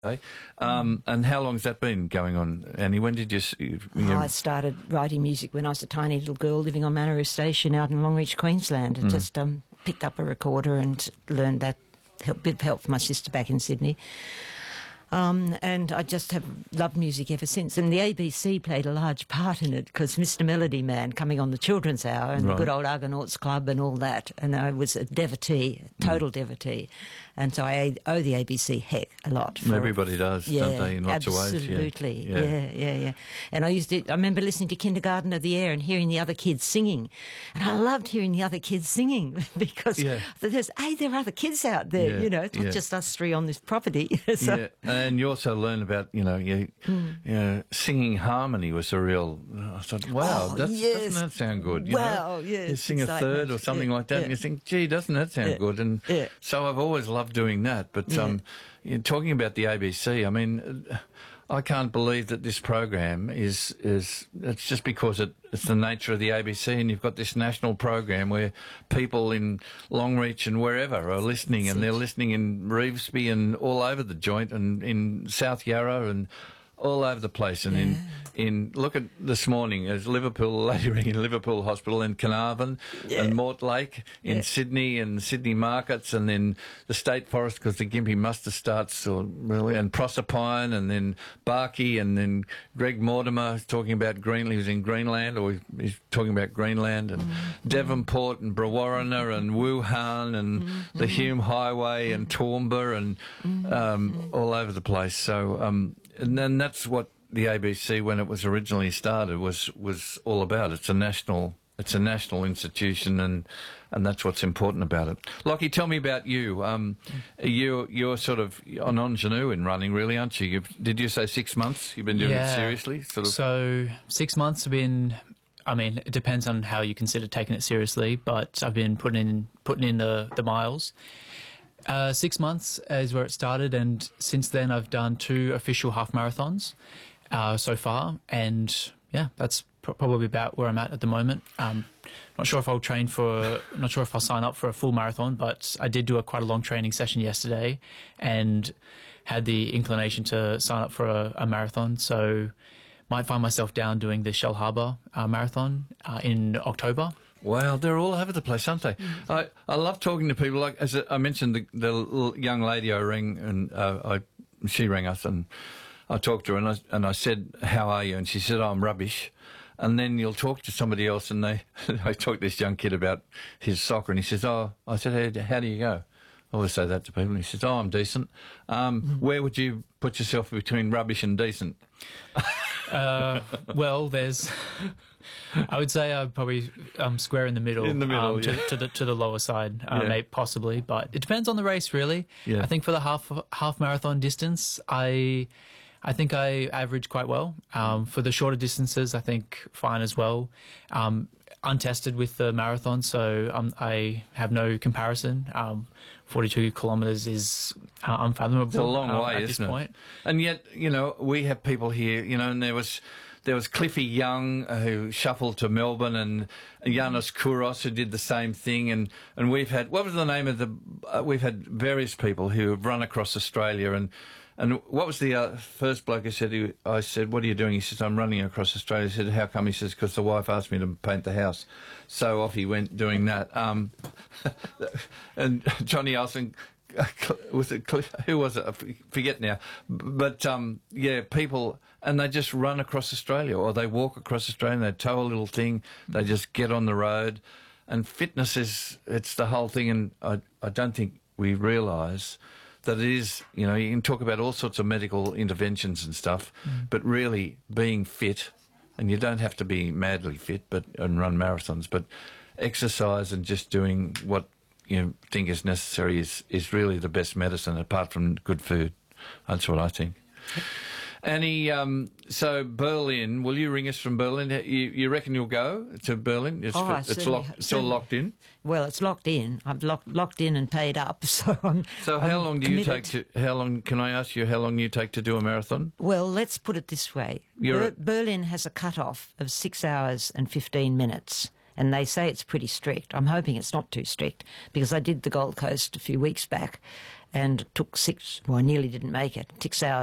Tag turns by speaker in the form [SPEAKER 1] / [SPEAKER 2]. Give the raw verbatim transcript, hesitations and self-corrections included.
[SPEAKER 1] Okay. Um, and how long has that been going on, Annie? When did you... s- you, you
[SPEAKER 2] Oh, I started writing music when I was a tiny little girl living on Manaroo Station out in Longreach, Queensland. I just um, picked up a recorder and learned that. Help, bit of help from my sister back in Sydney. Um, and I just have loved music ever since. And the A B C played a large part in it because Mister Melody Man coming on the Children's Hour and
[SPEAKER 1] Right.
[SPEAKER 2] the good old Argonauts Club and all that. And I was a devotee, a total devotee. And so I owe the A B C heck a lot. For,
[SPEAKER 1] Everybody does, don't they, in lots of ways? Yeah.
[SPEAKER 2] Absolutely,
[SPEAKER 1] Yeah.
[SPEAKER 2] yeah. yeah, yeah, And I used to, I remember listening to Kindergarten of the Air and hearing the other kids singing. And I loved hearing the other kids singing because
[SPEAKER 1] Yeah.
[SPEAKER 2] there's, hey, there are other kids out there,
[SPEAKER 1] Yeah,
[SPEAKER 2] you know, it's not
[SPEAKER 1] yeah.
[SPEAKER 2] just us three on this property. so,
[SPEAKER 1] Yeah, and you also learn about, you know, you, you know, singing harmony was a real... I thought, wow,
[SPEAKER 2] Oh,
[SPEAKER 1] that's,
[SPEAKER 2] yes.
[SPEAKER 1] doesn't that sound good? You
[SPEAKER 2] Wow,
[SPEAKER 1] know?
[SPEAKER 2] yes,
[SPEAKER 1] You sing a
[SPEAKER 2] excitement.
[SPEAKER 1] third or something
[SPEAKER 2] Yeah,
[SPEAKER 1] like that,
[SPEAKER 2] yeah.
[SPEAKER 1] and you think, gee, doesn't that sound
[SPEAKER 2] Yeah,
[SPEAKER 1] good? And
[SPEAKER 2] yeah.
[SPEAKER 1] so I've always loved doing that. But
[SPEAKER 2] Yeah.
[SPEAKER 1] um, you know, talking about the A B C, I mean... I can't believe that this program is is it's just because it, it's the nature of the A B C, and you've got this national program where people in Longreach and wherever are listening, and they're listening in Revesby and all over the joint, and in South Yarra and all over the place, and in in look at this morning as Liverpool, Lady Ring in Liverpool Hospital, in Carnarvon and Mortlake in
[SPEAKER 2] Yeah.
[SPEAKER 1] Sydney and Sydney markets, and then the State Forest because the Gympie muster starts, or really, and Proserpine, and then Barkey, and then Greg Mortimer is talking about Greenland. He was in Greenland, or he's talking about Greenland, and Devonport and Brewarrina and Wuhan and the Hume Highway and Toowoomba and um, all over the place. So, um, and then that's what the A B C, when it was originally started, was was all about. It's a national, it's a national institution, and and that's what's important about it. Lockie, tell me about you. Um, you you're sort of an ingenue in running, really, aren't you? You've, did you say six months? You've been doing
[SPEAKER 3] Yeah.
[SPEAKER 1] it seriously, sort of.
[SPEAKER 3] So six months have been. I mean, it depends on how you consider taking it seriously, but I've been putting in putting in the the miles. Uh, six months is where it started, and since then I've done two official half marathons uh, so far, and yeah, that's pr- probably about where I'm at at the moment. Um, not sure if I'll train for, not sure if I'll sign up for a full marathon, but I did do a quite a long training session yesterday, and had the inclination to sign up for a, a marathon. So might find myself down doing the Shell Harbour uh, marathon uh, in October.
[SPEAKER 1] Wow, they're all over the place, aren't they? I, I love talking to people. Like as I mentioned, the, the little young lady I rang, and uh, I she rang us, and I talked to her, and I and I said, "How are you?" And she said, oh, "I'm rubbish." And then you'll talk to somebody else, and they I talked to this young kid about his soccer, and he says, "Oh," I said, "How, how do you go?" I always say that to people, and he says, "Oh, I'm decent." Um, Where would you put yourself between rubbish and decent?
[SPEAKER 3] Uh, well, there's. I would say I'm probably um, square in the middle.
[SPEAKER 1] In the middle,
[SPEAKER 3] um, to,
[SPEAKER 1] yeah.
[SPEAKER 3] to the to the lower side, uh,
[SPEAKER 1] Yeah.
[SPEAKER 3] maybe possibly, but it depends on the race, really.
[SPEAKER 1] Yeah.
[SPEAKER 3] I think for the half half marathon distance, I I think I average quite well. Um, for the shorter distances, I think fine as well. Um, untested with the marathon, so um, I have no comparison. Um, forty-two kilometres is uh, unfathomable.
[SPEAKER 1] It's a long
[SPEAKER 3] um,
[SPEAKER 1] way,
[SPEAKER 3] at
[SPEAKER 1] isn't
[SPEAKER 3] this
[SPEAKER 1] it?
[SPEAKER 3] point.
[SPEAKER 1] And yet, you know, we have people here, you know, and there was there was Cliffy Young uh, who shuffled to Melbourne, and Yanis Kouros who did the same thing, and, and we've had, what was the name of the, uh, we've had various people who have run across Australia, and and what was the uh, first bloke who said, he, I said, "What are you doing?" He says, "I'm running across Australia." He said, "How come?" He says, "Because the wife asked me to paint the house." So off he went doing that. Um, and Johnny Elson, was it Cliff? Who was it? I forget now. But um, yeah, people, and they just run across Australia, or they walk across Australia, and they tow a little thing, they just get on the road. And fitness is, it's the whole thing, and I, I don't think we realise that it is, you know, you can talk about all sorts of medical interventions and stuff, but really being fit, and you don't have to be madly fit but and run marathons, but exercise and just doing what you think is necessary is, is really the best medicine, apart from good food. That's what I think. Annie, um, so Berlin, will you ring us from Berlin? You, you reckon you'll go to Berlin? It's,
[SPEAKER 2] Oh, I
[SPEAKER 1] it's
[SPEAKER 2] certainly-
[SPEAKER 1] locked, still
[SPEAKER 2] certainly.
[SPEAKER 1] locked in?
[SPEAKER 2] Well, it's locked in. I've locked locked in and paid up, so I'm.
[SPEAKER 1] So how
[SPEAKER 2] I'm
[SPEAKER 1] long do you
[SPEAKER 2] committed.
[SPEAKER 1] take to, how long, can I ask you how long you take to do a marathon?
[SPEAKER 2] Well, let's put it this way.
[SPEAKER 1] You're
[SPEAKER 2] Ber-
[SPEAKER 1] a-
[SPEAKER 2] Berlin has a cut-off of six hours and fifteen minutes. And they say it's pretty strict. I'm hoping it's not too strict, because I did the Gold Coast a few weeks back and it took six, well, I nearly didn't make it, six hours.